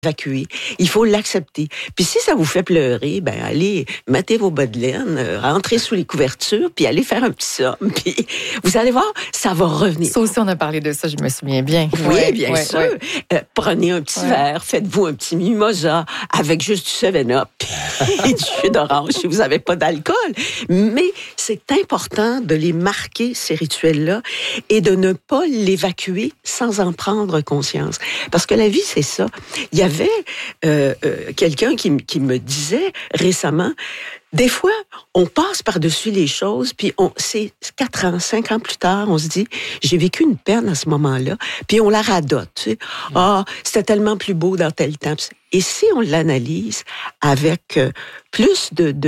évacuer. Il faut l'accepter. Puis si ça vous fait pleurer, ben allez, mettez vos bas de laine, rentrez sous les couvertures, puis allez faire un petit somme. Puis vous allez voir, ça va revenir. Ça aussi, on a parlé de ça, je me souviens bien. Oui, bien sûr. Prenez un petit verre, faites-vous un petit mimosa avec juste du 7-Up et du jus d'orange si vous n'avez pas d'alcool. Mais c'est important de les marquer, ces rituels-là, et de ne pas l'évacuer sans en prendre conscience. Parce que la vie, c'est ça. Il y avait quelqu'un qui me disait récemment, des fois, on passe par-dessus les choses, puis c'est 4 ans, 5 ans plus tard, on se dit, j'ai vécu une peine à ce moment-là, puis on la radote. Tu sais. C'était tellement plus beau dans tel temps. Et si on l'analyse avec plus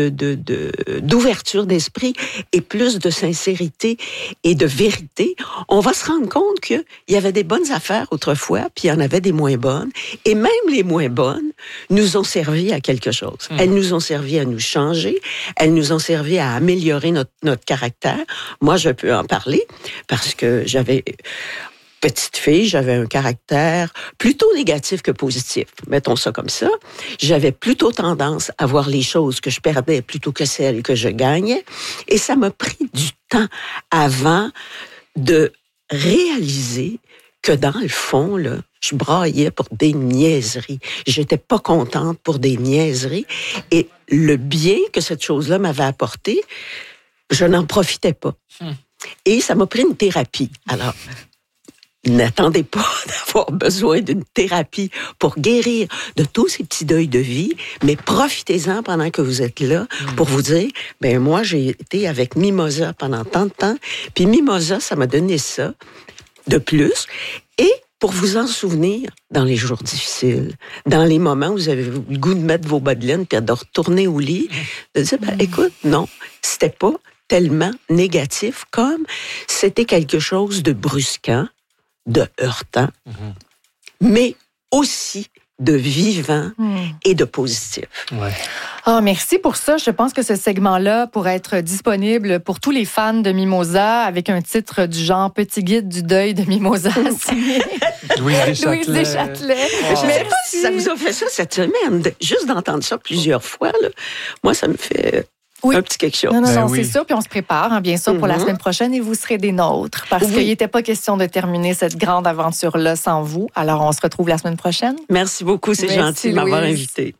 d'ouverture d'esprit et plus de sincérité et de vérité, on va se rendre compte qu'il y avait des bonnes affaires autrefois, puis il y en avait des moins bonnes. Et même les moins bonnes nous ont servi à quelque chose. Elles nous ont servi à nous changer. Elles nous ont servi à améliorer notre caractère. Moi, je peux en parler parce que petite fille, j'avais un caractère plutôt négatif que positif. Mettons ça comme ça. J'avais plutôt tendance à voir les choses que je perdais plutôt que celles que je gagnais. Et ça m'a pris du temps avant de réaliser que dans le fond, là, je braillais pour des niaiseries. J'étais pas contente pour des niaiseries. Et le bien que cette chose-là m'avait apporté, je n'en profitais pas. Et ça m'a pris une thérapie. Alors, n'attendez pas d'avoir besoin d'une thérapie pour guérir de tous ces petits deuils de vie, mais profitez-en pendant que vous êtes là pour vous dire, ben moi, j'ai été avec Mimosa pendant tant de temps, puis Mimosa, ça m'a donné ça de plus, et pour vous en souvenir dans les jours difficiles, dans les moments où vous avez le goût de mettre vos bas de laine puis de retourner au lit, de dire, ben, écoute, non, c'était pas tellement négatif comme c'était quelque chose de brusquant, de heurtant, mais aussi de vivant et de positif. Ouais. Oh, merci pour ça. Je pense que ce segment-là pourrait être disponible pour tous les fans de Mimosa avec un titre du genre « Petit guide du deuil de Mimosa ». Louise Deschâtelet. Je ne sais pas si ça vous a fait ça cette semaine. Juste d'entendre ça plusieurs fois, là, moi, ça me fait... un petit quelque chose. Non, c'est sûr. Puis on se prépare, bien sûr, pour la semaine prochaine et vous serez des nôtres. Parce qu'il n'était pas question de terminer cette grande aventure-là sans vous. Alors, on se retrouve la semaine prochaine. Merci beaucoup. C'est gentil de m'avoir invité.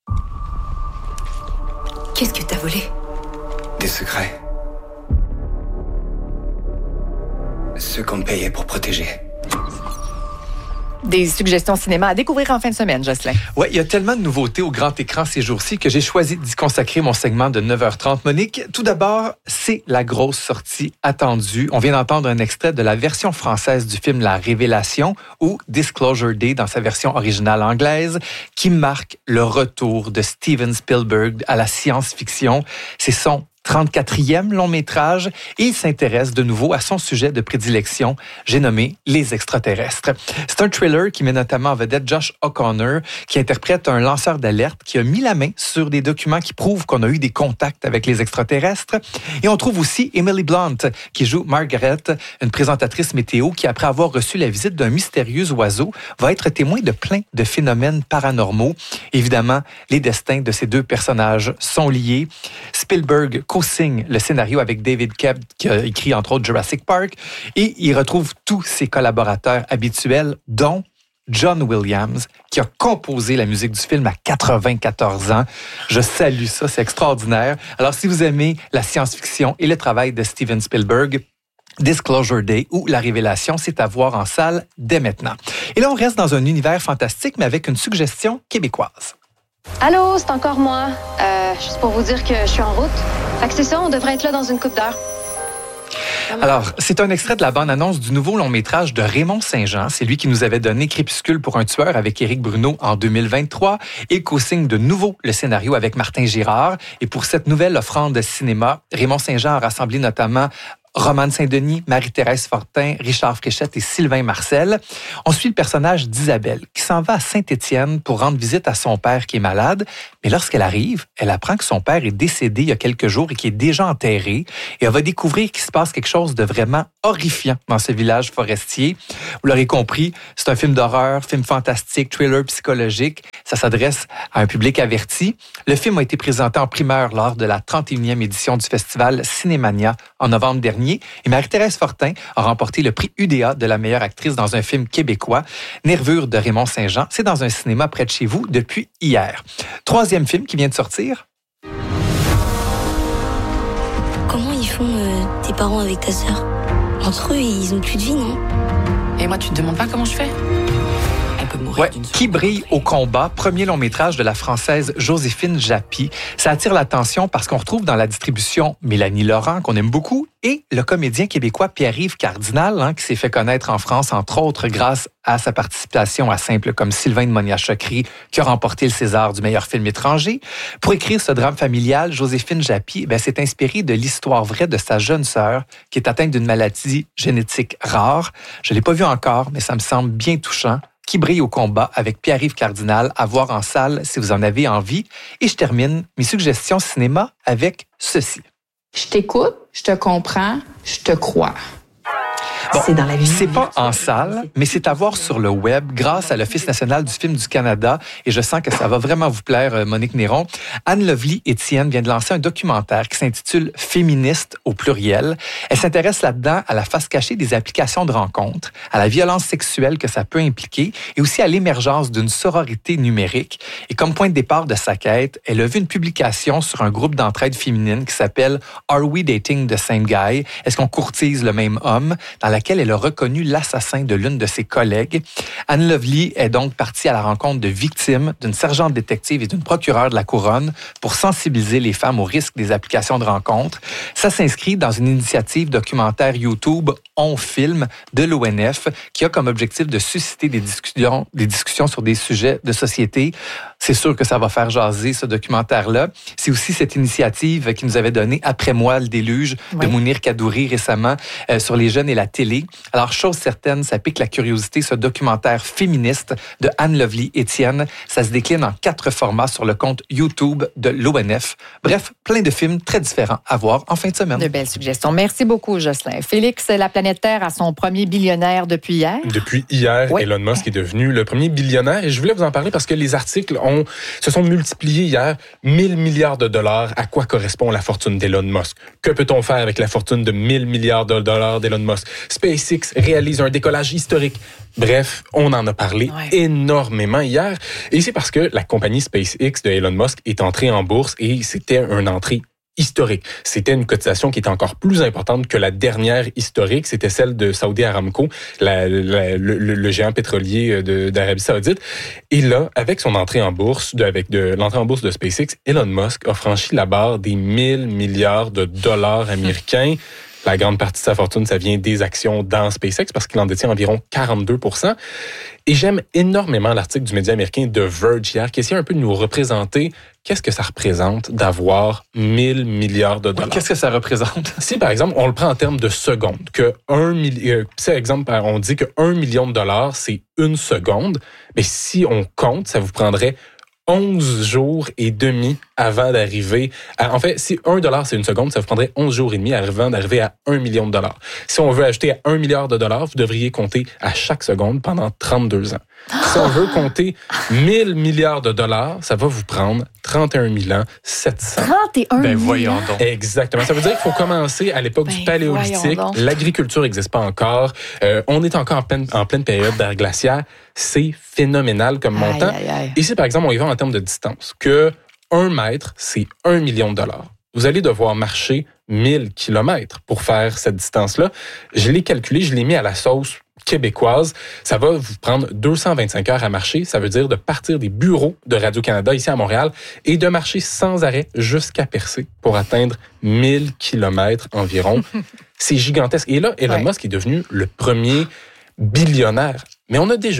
Qu'est-ce que t'as volé? Des secrets. Ceux qu'on me payait pour protéger. Des suggestions cinéma à découvrir en fin de semaine, Jocelyn. Oui, il y a tellement de nouveautés au grand écran ces jours-ci que j'ai choisi d'y consacrer mon segment de 9h30. Monique, tout d'abord, c'est la grosse sortie attendue. On vient d'entendre un extrait de la version française du film La Révélation ou Disclosure Day dans sa version originale anglaise qui marque le retour de Steven Spielberg à la science-fiction. C'est son 34e long métrage et il s'intéresse de nouveau à son sujet de prédilection, j'ai nommé Les extraterrestres. C'est un thriller qui met notamment en vedette Josh O'Connor, qui interprète un lanceur d'alerte qui a mis la main sur des documents qui prouvent qu'on a eu des contacts avec les extraterrestres. Et on trouve aussi Emily Blunt, qui joue Margaret, une présentatrice météo qui, après avoir reçu la visite d'un mystérieux oiseau, va être témoin de plein de phénomènes paranormaux. Évidemment, les destins de ces deux personnages sont liés. Spielberg co-signe le scénario avec David Koepp, qui a écrit entre autres Jurassic Park, et il retrouve tous ses collaborateurs habituels, dont John Williams, qui a composé la musique du film à 94 ans. Je salue ça, c'est extraordinaire. Alors, si vous aimez la science-fiction et le travail de Steven Spielberg, Disclosure Day ou La Révélation, c'est à voir en salle dès maintenant. Et là, on reste dans un univers fantastique, mais avec une suggestion québécoise. Allô, c'est encore moi. Juste pour vous dire que je suis en route. Fait que c'est ça, on devrait être là dans une couple d'heures. Alors, c'est un extrait de la bande-annonce du nouveau long-métrage de Raymond Saint-Jean. C'est lui qui nous avait donné Crépuscule pour un tueur avec Éric Bruno en 2023 et co-signe de nouveau le scénario avec Martin Girard. Et pour cette nouvelle offrande de cinéma, Raymond Saint-Jean a rassemblé notamment Romane Saint-Denis, Marie-Thérèse Fortin, Richard Fréchette et Sylvain Marcel. On suit le personnage d'Isabelle qui s'en va à Saint-Étienne pour rendre visite à son père qui est malade. Mais lorsqu'elle arrive, elle apprend que son père est décédé il y a quelques jours et qu'il est déjà enterré. Et elle va découvrir qu'il se passe quelque chose de vraiment horrifiant dans ce village forestier. Vous l'aurez compris, c'est un film d'horreur, film fantastique, thriller psychologique. Ça s'adresse à un public averti. Le film a été présenté en primeur lors de la 31e édition du festival Cinémania en novembre dernier. Et Marie-Thérèse Fortin a remporté le prix UDA de la meilleure actrice dans un film québécois, Nervure de Raymond Saint-Jean. C'est dans un cinéma près de chez vous depuis hier. Troisième film qui vient de sortir. Comment ils font tes parents avec ta sœur? Entre eux, ils ont plus de vie, non? Et moi, tu te demandes pas comment je fais? Ouais, Qui brille au combat, premier long métrage de la Française Joséphine Japy. Ça attire l'attention parce qu'on retrouve dans la distribution Mélanie Laurent, qu'on aime beaucoup, et le comédien québécois Pierre-Yves Cardinal, qui s'est fait connaître en France, entre autres, grâce à sa participation à Simple comme Sylvain de Monia-Chokri, qui a remporté le César du meilleur film étranger. Pour écrire ce drame familial, Joséphine Japy s'est inspirée de l'histoire vraie de sa jeune sœur, qui est atteinte d'une maladie génétique rare. Je ne l'ai pas vu encore, mais ça me semble bien touchant. Qui brille au combat avec Pierre-Yves Cardinal, à voir en salle si vous en avez envie. Et je termine mes suggestions cinéma avec ceci. Je t'écoute, je te comprends, je te crois. Bon, c'est pas en salle, mais c'est à voir sur le web grâce à l'Office national du film du Canada. Et je sens que ça va vraiment vous plaire, Monique Néron. Anne-Lovely Étienne vient de lancer un documentaire qui s'intitule « Féministe » au pluriel. Elle s'intéresse là-dedans à la face cachée des applications de rencontres, à la violence sexuelle que ça peut impliquer et aussi à l'émergence d'une sororité numérique. Et comme point de départ de sa quête, elle a vu une publication sur un groupe d'entraide féminine qui s'appelle « Are we dating the same guy? Est-ce qu'on courtise le même homme? » dans laquelle elle a reconnu l'assassin de l'une de ses collègues. Anne Lovely est donc partie à la rencontre de victimes, d'une sergente détective et d'une procureure de la Couronne pour sensibiliser les femmes aux risques des applications de rencontres. Ça s'inscrit dans une initiative documentaire YouTube On Film de l'ONF qui a comme objectif de susciter des discussions sur des sujets de société. C'est sûr que ça va faire jaser ce documentaire-là. C'est aussi cette initiative qui nous avait donné Après moi le déluge de Mounir Kadouri récemment sur les jeunes et la télé. Alors, chose certaine, ça pique la curiosité, ce documentaire féministe de Anne-Lovely Étienne. Ça se décline en 4 formats sur le compte YouTube de l'ONF. Bref, plein de films très différents à voir en fin de semaine. De belles suggestions. Merci beaucoup, Jocelyn. Félix, la planète Terre a son premier billionnaire depuis hier. Depuis hier, Elon Musk est devenu le premier billionnaire. Et je voulais vous en parler parce que les articles se sont multipliés hier. 1000 milliards de dollars. À quoi correspond la fortune d'Elon Musk? Que peut-on faire avec la fortune de 1000 milliards de dollars d'Elon Musk? SpaceX réalise un décollage historique. Bref, on en a parlé énormément hier. Et c'est parce que la compagnie SpaceX de Elon Musk est entrée en bourse et c'était une entrée historique. C'était une cotisation qui était encore plus importante que la dernière historique. C'était celle de Saudi Aramco, le géant pétrolier d'Arabie Saoudite. Et là, avec son entrée en bourse, avec l'entrée en bourse de SpaceX, Elon Musk a franchi la barre des 1000 milliards de dollars américains. La grande partie de sa fortune, ça vient des actions dans SpaceX parce qu'il en détient environ 42%. Et j'aime énormément l'article du média américain The Verge hier qui essaie un peu de nous représenter qu'est-ce que ça représente d'avoir 1000 milliards de dollars. Qu'est-ce que ça représente? Si, par exemple, on le prend en termes de secondes, que c'est exemple, on dit que 1 million de dollars, c'est une seconde, mais si on compte, ça vous prendrait 11 jours et demi avant d'arriver à... En fait, si 1 dollar, c'est une seconde, ça vous prendrait 11 jours et demi avant d'arriver à 1 million de dollars. Si on veut ajouter à 1 milliard de dollars, vous devriez compter à chaque seconde pendant 32 ans. Si on veut compter 1000 milliards de dollars, ça va vous prendre 31 700. 31 000? Voyons donc. Exactement. Ça veut dire qu'il faut commencer à l'époque du Paléolithique. L'agriculture n'existe pas encore. On est encore en pleine période d'ère glaciaire. C'est phénoménal comme montant. Et si, par exemple, on y va en termes de distance, que 1 mètre, c'est 1 million de dollars. Vous allez devoir marcher 1000 kilomètres pour faire cette distance-là. Je l'ai calculé, je l'ai mis à la sauce québécoise. Ça va vous prendre 225 heures à marcher. Ça veut dire de partir des bureaux de Radio-Canada ici à Montréal et de marcher sans arrêt jusqu'à Percé pour atteindre 1000 kilomètres environ. C'est gigantesque. Et là, Elon Musk est devenu le premier billionnaire. Mais on a déjà eu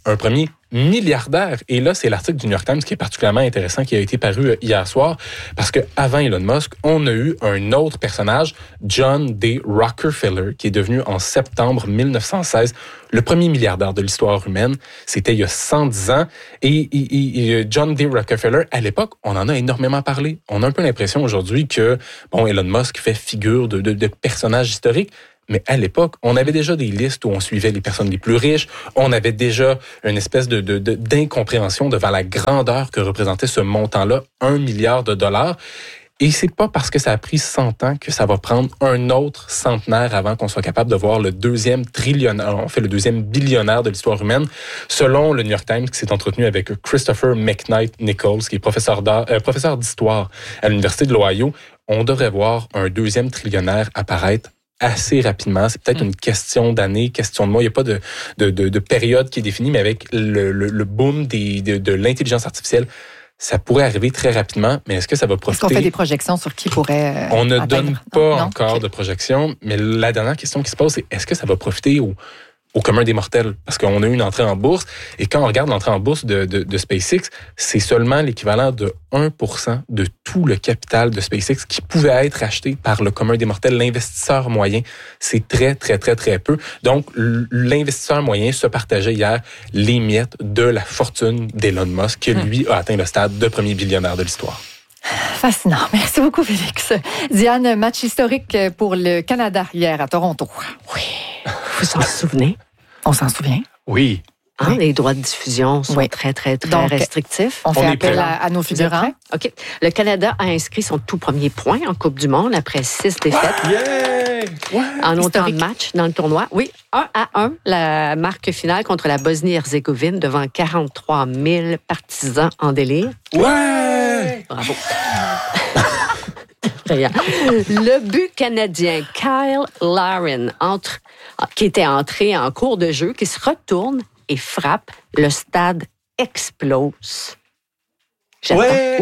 un premier milliardaire. Et là, c'est l'article du New York Times qui est particulièrement intéressant, qui a été paru hier soir, parce que avant Elon Musk, on a eu un autre personnage, John D. Rockefeller, qui est devenu en septembre 1916 le premier milliardaire de l'histoire humaine. C'était il y a 110 ans. Et John D. Rockefeller, à l'époque, on en a énormément parlé. On a un peu l'impression aujourd'hui que, Elon Musk fait figure de personnage historique. Mais à l'époque, on avait déjà des listes où on suivait les personnes les plus riches. On avait déjà une espèce d'incompréhension devant la grandeur que représentait ce montant-là, 1 milliard de dollars. Et c'est pas parce que ça a pris 100 ans que ça va prendre un autre centenaire avant qu'on soit capable de voir le deuxième billionnaire de l'histoire humaine. Selon le New York Times, qui s'est entretenu avec Christopher McKnight-Nichols, qui est professeur d'histoire à l'Université de l'Ohio, on devrait voir un deuxième trillionnaire apparaître assez rapidement. C'est peut-être une question d'années, question de mois. Il n'y a pas de période qui est définie, mais avec le boom de l'intelligence artificielle, ça pourrait arriver très rapidement. Mais est-ce que ça va profiter? Est-ce qu'on fait des projections sur qui pourrait On ne atteindre? donne pas encore de projections, mais la dernière question qui se pose, c'est est-ce que ça va profiter au commun des mortels? Parce qu'on a eu une entrée en bourse, et quand on regarde l'entrée en bourse de SpaceX, c'est seulement l'équivalent de 1% de tout le capital de SpaceX qui pouvait être acheté par le commun des mortels, l'investisseur moyen. C'est très, très, très, très peu. Donc, l'investisseur moyen se partageait hier les miettes de la fortune d'Elon Musk, qui, lui, a atteint le stade de premier billionnaire de l'histoire. Fascinant. Merci beaucoup, Félix. Diane, match historique pour le Canada hier à Toronto. Oui. Vous vous en souvenez? On s'en souvient? Oui. Oui. Les droits de diffusion sont très, très, très Donc, restrictifs. On fait appel à nos figurants. OK. Le Canada a inscrit son tout premier point en Coupe du Monde après 6 défaites. En autant de matchs dans le tournoi. Oui, 1-1, la marque finale contre la Bosnie-Herzégovine devant 43 000 partisans en délire. Ouais! Bravo. Le but canadien, Kyle Larin, qui était entré en cours de jeu, qui se retourne et frappe, le stade explose. Ouais.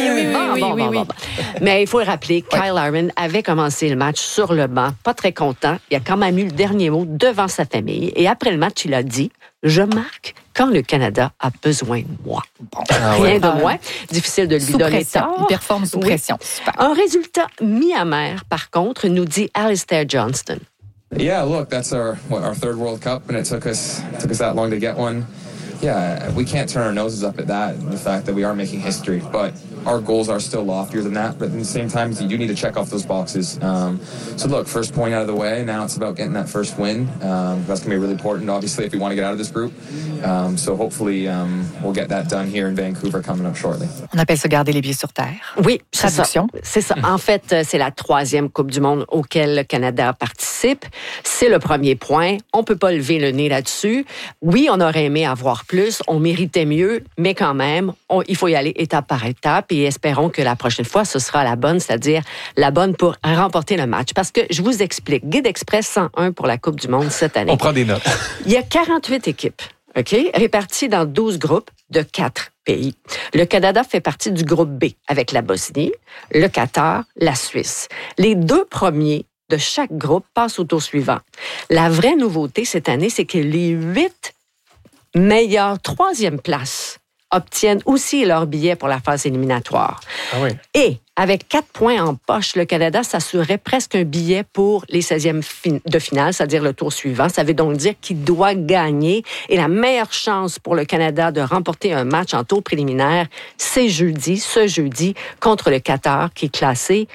Oui. Mais il faut le rappeler, Kyle Larin avait commencé le match sur le banc, pas très content. Il a quand même eu le dernier mot devant sa famille. Et après le match, il a dit « Je marque quand le Canada a besoin de moi. » Rien de moins. Difficile de lui donner tort. Il performe sous pression. Super. Un résultat mi-amer, par contre, nous dit Alistair Johnston. Yeah, look, that's our third World Cup, and it took us that long to get one. Yeah, we can't turn our noses up at that, the fact that we are making history, but our goals are still loftier than that, but at the same time, you do need to check off those boxes. So look, first point out of the way, now it's about getting that first win. That's going to be really important, obviously, if we want to get out of this group. So hopefully, we'll get that done here in Vancouver coming up shortly. On appelle ça garder les pieds sur terre. Oui, traduction. C'est ça. En fait, c'est la 3e Coupe du Monde auquel le Canada participe. C'est le premier point. On peut pas lever le nez là-dessus. Oui, on aurait aimé avoir plus. On méritait mieux, mais quand même, il faut y aller étape par étape et espérons que la prochaine fois, ce sera la bonne, c'est-à-dire la bonne pour remporter le match. Parce que je vous explique, Guide Express 101 pour la Coupe du Monde cette année. On prend des notes. Il y a 48 équipes, OK, réparties dans 12 groupes de 4 pays. Le Canada fait partie du groupe B avec la Bosnie, le Qatar, la Suisse. Les 2 premiers de chaque groupe passent au tour suivant. La vraie nouveauté cette année, c'est que les 8 meilleures 3e places obtiennent aussi leur billet pour la phase éliminatoire. Ah oui. Et avec 4 points en poche, le Canada s'assurerait presque un billet pour les 16e de finale, c'est-à-dire le tour suivant. Ça veut donc dire qu'il doit gagner. Et la meilleure chance pour le Canada de remporter un match en tour préliminaire, c'est ce jeudi, contre le Qatar, qui est classé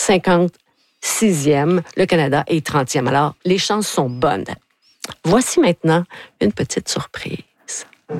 56e. Le Canada est 30e. Alors, les chances sont bonnes. Voici maintenant une petite surprise.